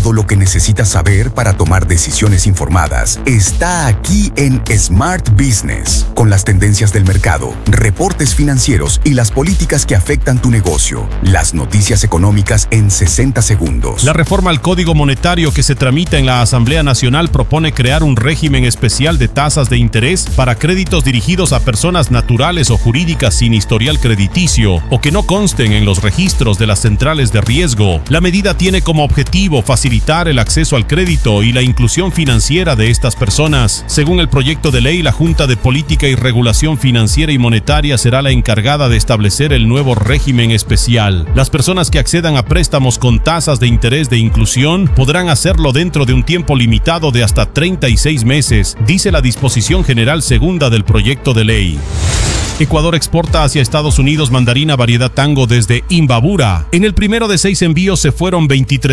Todo lo que necesitas saber para tomar decisiones informadas está aquí en Smart Business, con las tendencias del mercado, reportes financieros y las políticas que afectan tu negocio. Las noticias económicas en 60 segundos. La reforma al Código Monetario que se tramita en la Asamblea Nacional propone crear un régimen especial de tasas de interés para créditos dirigidos a personas naturales o jurídicas sin historial crediticio o que no consten en los registros de las centrales de riesgo. La medida tiene como objetivo facilitar el acceso al crédito y la inclusión financiera de estas personas. Según el proyecto de ley, la Junta de Política y Regulación Financiera y Monetaria será la encargada de establecer el nuevo régimen especial. Las personas que accedan a préstamos con tasas de interés de inclusión podrán hacerlo dentro de un tiempo limitado de hasta 36 meses, dice la disposición general segunda del proyecto de ley. Ecuador exporta hacia Estados Unidos mandarina variedad Tango desde Imbabura. En el primero de 6 envíos se fueron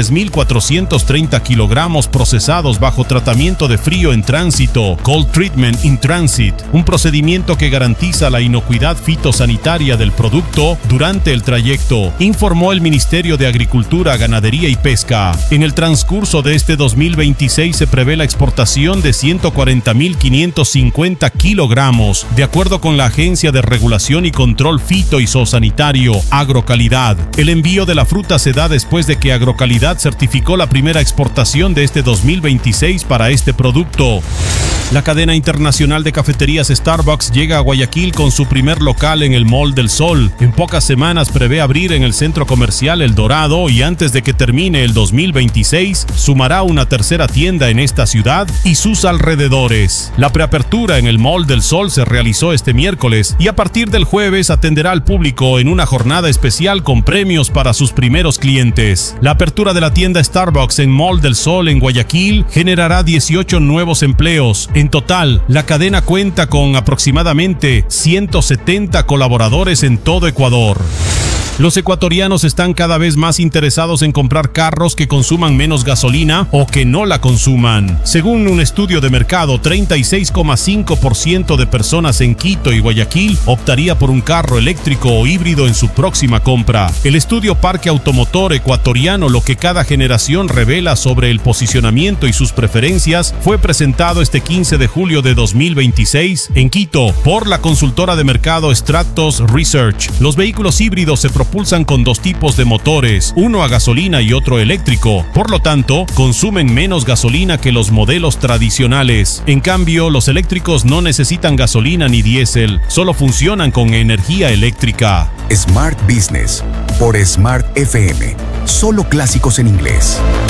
23.430 kilogramos procesados bajo tratamiento de frío en tránsito, Cold Treatment in Transit, un procedimiento que garantiza la inocuidad fitosanitaria del producto durante el trayecto, informó el Ministerio de Agricultura, Ganadería y Pesca. En el transcurso de este 2026 se prevé la exportación de 140.550 kilogramos, de acuerdo con la Agencia de Regulación y Control Fito y Zoosanitario, Agrocalidad. El envío de la fruta se da después de que Agrocalidad certificó la primera exportación de este 2026 para este producto. La cadena internacional de cafeterías Starbucks llega a Guayaquil con su primer local en el Mall del Sol. En pocas semanas prevé abrir en el centro comercial El Dorado y antes de que termine el 2026 sumará una tercera tienda en esta ciudad y sus alrededores. La preapertura en el Mall del Sol se realizó este miércoles y a partir del jueves atenderá al público en una jornada especial con premios para sus primeros clientes. La apertura de la tienda Starbucks en Mall del Sol en Guayaquil generará 18 nuevos empleos. En total, la cadena cuenta con aproximadamente 170 colaboradores en todo Ecuador. Los ecuatorianos están cada vez más interesados en comprar carros que consuman menos gasolina o que no la consuman. Según un estudio de mercado, 36,5% de personas en Quito y Guayaquil optaría por un carro eléctrico o híbrido en su próxima compra. El estudio Parque Automotor Ecuatoriano, lo que cada generación revela sobre el posicionamiento y sus preferencias, fue presentado este 15 de julio de 2026 en Quito por la consultora de mercado Stratos Research. Los vehículos híbridos se propulsan con dos tipos de motores, uno a gasolina y otro eléctrico. Por lo tanto, consumen menos gasolina que los modelos tradicionales. En cambio, los eléctricos no necesitan gasolina ni diésel, solo funcionan con energía eléctrica. Smart Business por Smart FM. Solo clásicos en inglés.